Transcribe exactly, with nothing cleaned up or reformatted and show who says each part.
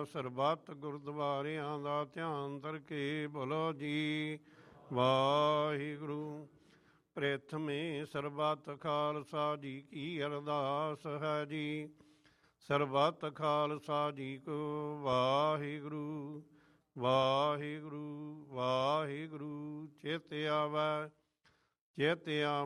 Speaker 1: ਸਰਬੱਤ ਗੁਰਦੁਆਰਿਆਂ ਦਾ ਧਿਆਨ ਧਰਕੇ ਬੋਲੋ ਜੀ ਵਾਹਿਗੁਰੂ। ਪ੍ਰਥਮੇ ਸਰਬੱਤ ਖਾਲਸਾ ਜੀ ਕੀ ਅਰਦਾਸ ਹੈ ਜੀ। ਸਰਬੱਤ ਖਾਲਸਾ ਜੀ ਕੋ ਵਾਹਿਗੁਰੂ ਵਾਹਿਗੁਰੂ ਵਾਹਿਗੁਰੂ। ਚਿਤ ਆਵੈ ਚਿਤ ਆ